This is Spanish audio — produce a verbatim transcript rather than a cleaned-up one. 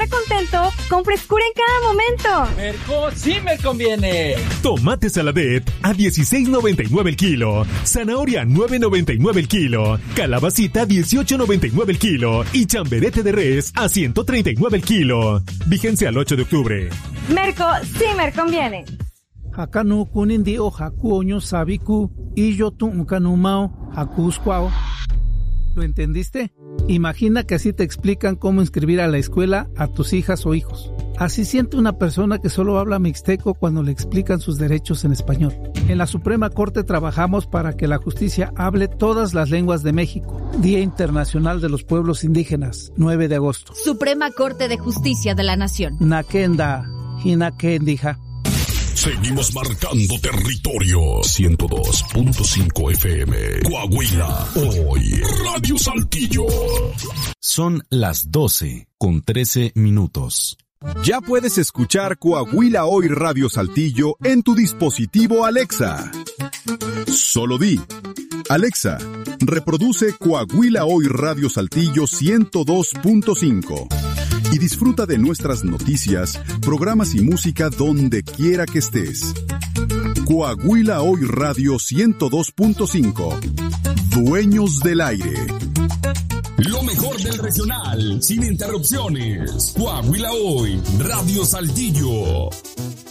estar contento con frescura en cada momento. Merco sí me conviene. Tomate Saladet a dieciséis noventa y nueve el kilo. Zanahoria nueve noventa y nueve el kilo. Calabacita dieciocho noventa y nueve el kilo. Y chamberete de res a ciento treinta y nueve el kilo. Vigencia al ocho de octubre. Merco sí me conviene. Hakanu kunindi o hakuoño sabiku y yo tu unkanumao hakusquao. ¿Lo entendiste? Imagina que así te explican cómo inscribir a la escuela a tus hijas o hijos. Así siente una persona que solo habla mixteco cuando le explican sus derechos en español. En la Suprema Corte trabajamos para que la justicia hable todas las lenguas de México. Día Internacional de los Pueblos Indígenas, nueve de agosto. Suprema Corte de Justicia de la Nación. Nakenda, hinakendija. Seguimos marcando territorio. ciento dos punto cinco F M. Coahuila, hoy. Radio Saltillo. Son las doce con trece minutos. Ya puedes escuchar Coahuila Hoy Radio Saltillo en tu dispositivo Alexa. Solo di: Alexa, reproduce Coahuila Hoy Radio Saltillo ciento dos punto cinco. Y disfruta de nuestras noticias, programas y música donde quiera que estés. Coahuila Hoy Radio ciento dos punto cinco. Dueños del aire. Lo mejor del regional, sin interrupciones. Coahuila Hoy, Radio Saltillo.